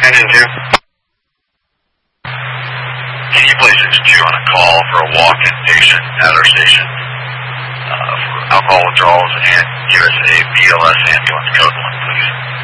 Engine 2. Can you place 62 on a call for a walk-in patient at our station for alcohol withdrawals and give us a BLS ambulance code 1, please?